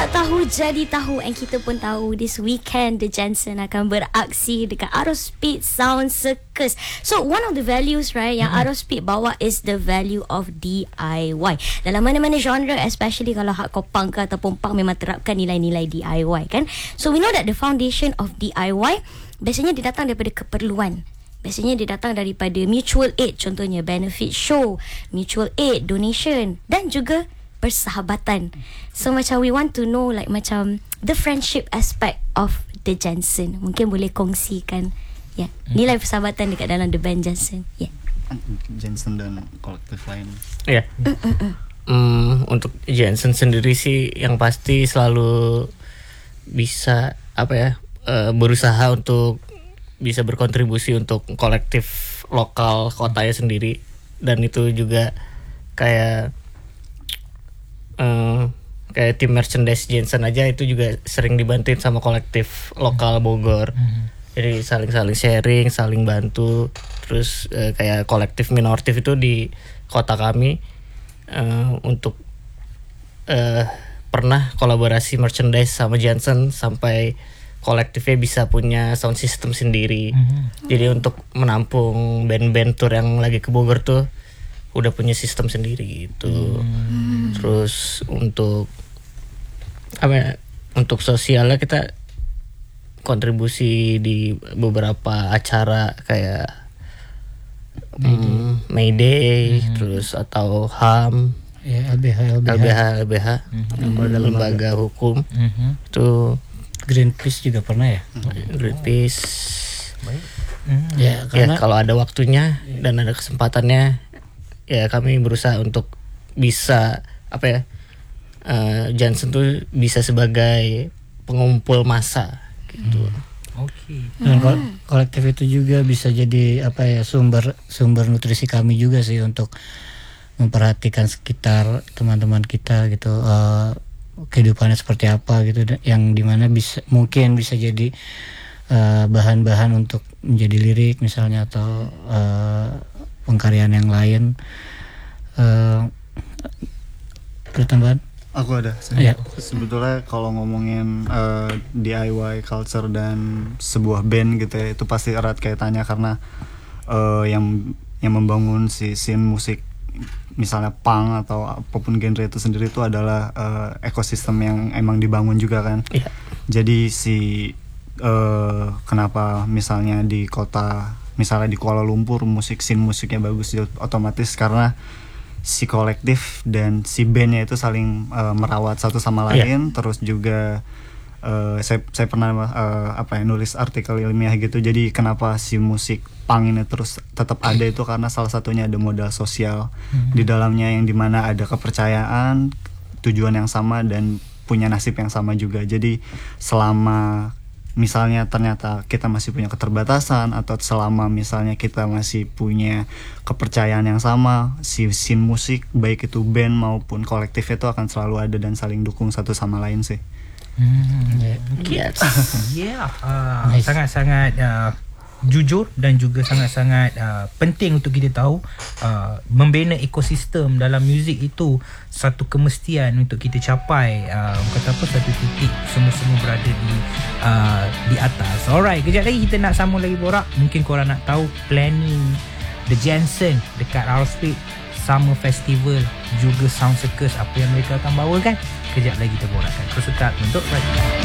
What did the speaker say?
Tak tahu jadi tahu, and kita pun tahu this weekend The Jensen akan beraksi dekat Aerospeed Sound Circus. So one of the values, right, yang Aerospeed bawa is the value of DIY. Dalam mana-mana genre, especially kalau hardcore punk ke ataupun punk, memang terapkan nilai-nilai DIY kan. So we know that the foundation of DIY biasanya dia datang daripada keperluan. Biasanya dia datang daripada mutual aid, contohnya benefit show, mutual aid, donation, dan juga persahabatan. So macam we want to know like macam the friendship aspect of The Jensen. Mungkin boleh kongsikan nilai persahabatan dekat dalam The Band Jensen. Jensen dan kolektif lain. Untuk Jensen sendiri sih yang pasti selalu bisa berusaha untuk bisa berkontribusi untuk kolektif lokal kotanya sendiri, dan itu juga kayak tim merchandise Jensen aja itu juga sering dibantuin sama kolektif lokal Bogor. Jadi saling sharing, saling bantu. Terus kayak kolektif Minortif itu di kota kami untuk pernah kolaborasi merchandise sama Jensen sampai kolektifnya bisa punya sound system sendiri. Jadi untuk menampung band-band tour yang lagi ke Bogor tuh udah punya sistem sendiri gitu. Terus untuk untuk sosialnya kita kontribusi di beberapa acara kayak Mayday, terus atau HAM, LBH, lembaga hukum. Itu Greenpeace juga pernah ya? Greenpeace. Ya, karena kalau ada waktunya dan ada kesempatannya, ya kami berusaha untuk bisa Jensen tuh bisa sebagai pengumpul massa gitu. Dan kolektif itu juga bisa jadi sumber nutrisi kami juga sih untuk memperhatikan sekitar teman-teman kita gitu, kehidupannya seperti apa gitu, yang dimana mungkin bisa jadi bahan-bahan untuk menjadi lirik misalnya, atau pengkaryaan yang lain. Pertambahan? Aku ada. Sebetulnya kalau ngomongin DIY culture dan sebuah band gitu ya, itu pasti erat kaitannya karena yang membangun si scene musik misalnya punk atau apapun genre itu sendiri itu adalah ekosistem yang emang dibangun juga kan. Jadi kenapa misalnya di kota, misalnya di Kuala Lumpur scene musiknya bagus, otomatis karena si kolektif dan si bandnya itu saling merawat satu sama lain. Terus juga saya pernah nulis artikel ilmiah gitu. Jadi kenapa si musik punk ini terus tetap ada itu karena salah satunya ada modal sosial di dalamnya, yang dimana ada kepercayaan, tujuan yang sama, dan punya nasib yang sama juga. Jadi selama misalnya ternyata kita masih punya keterbatasan, atau selama misalnya kita masih punya kepercayaan yang sama, si scene musik baik itu band maupun kolektif itu akan selalu ada dan saling dukung satu sama lain sih. Sangat-sangat jujur dan juga sangat-sangat penting untuk kita tahu membina ekosistem dalam muzik itu satu kemestian untuk kita capai satu titik semua berada di atas. Alright, kejap lagi kita nak sambung lagi borak. Mungkin korang nak tahu planning The Jensen dekat Aerospeed Summer Festival juga Sound Circus, apa yang mereka akan bawakan. Kejap lagi kita borakkan. Terus tetap untuk Radio